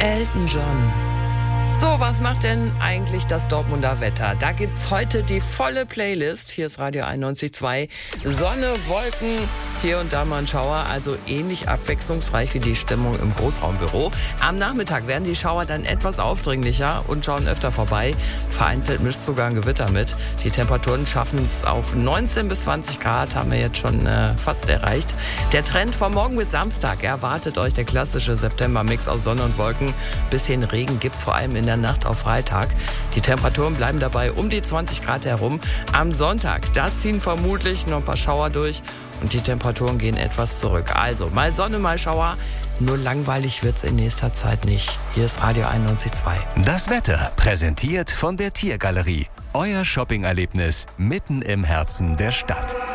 Elton John. So, was macht denn eigentlich das Dortmunder Wetter? Da gibt's heute die volle Playlist. Hier ist Radio 91.2. Sonne, Wolken, hier und da mal ein Schauer. Also ähnlich abwechslungsreich wie die Stimmung im Großraumbüro. Am Nachmittag werden die Schauer dann etwas aufdringlicher und schauen öfter vorbei. Vereinzelt mischt sogar ein Gewitter mit. Die Temperaturen schaffen es auf 19 bis 20 Grad, haben wir jetzt schon fast erreicht. Der Trend von morgen bis Samstag erwartet euch der klassische September-Mix aus Sonne und Wolken. Bisschen Regen gibt's vor allem in der Nacht auf Freitag. Die Temperaturen bleiben dabei um die 20 Grad herum. Am Sonntag, da ziehen vermutlich noch ein paar Schauer durch und die Temperaturen gehen etwas zurück. Also mal Sonne, mal Schauer. Nur langweilig wird's in nächster Zeit nicht. Hier ist Radio 91.2. Das Wetter präsentiert von der Tiergalerie. Euer Shopping-Erlebnis mitten im Herzen der Stadt.